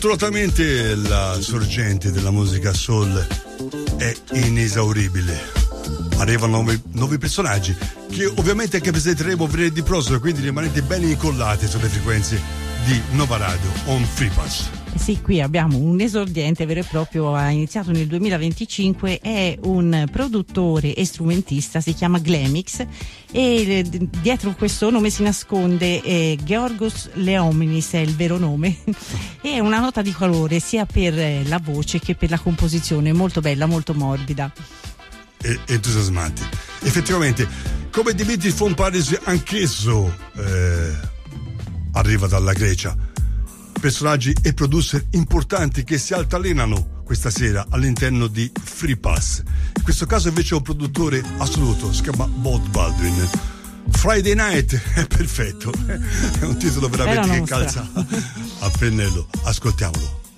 Fortunatamente la sorgente della musica soul è inesauribile. Arrivano nuovi personaggi che ovviamente anche presenteremo venerdì prossimo, quindi rimanete ben incollati sulle frequenze di Nova Radio on Free Pass. Sì, qui abbiamo un esordiente vero e proprio, ha iniziato nel 2025, è un produttore e strumentista, si chiama Glemix, e dietro questo nome si nasconde Georgos Leominis, è il vero nome, e è una nota di calore sia per la voce che per la composizione, molto bella, molto morbida. Entusiasmanti. Effettivamente, come Dimitri von Paris, anch'esso arriva dalla Grecia. Personaggi e producer importanti che si altalenano questa sera all'interno di Free Pass. In questo caso invece è un produttore assoluto, si chiama Bob Baldwin. Friday Night è perfetto, è un titolo veramente che calza a pennello. Ascoltiamolo.